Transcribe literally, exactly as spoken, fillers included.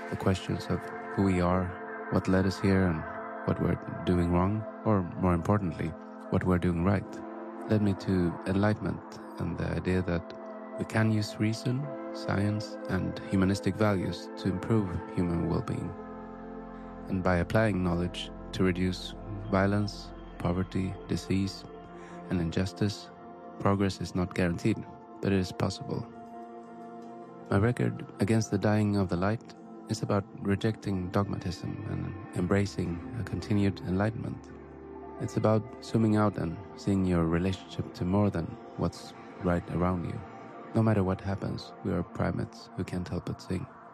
the questions of who we are, what led us here, and what we're doing wrong, or more importantly, what we're doing right, led me to enlightenment and the idea that we can use reason, science, and humanistic values to improve human well-being. And by applying knowledge to reduce violence, poverty, disease, and injustice, progress is not guaranteed, but it is possible. My record against the dying of the light is about rejecting dogmatism and embracing a continued enlightenment. It's about zooming out and seeing your relationship to more than what's right around you. No matter what happens, we are primates who can't help but sing.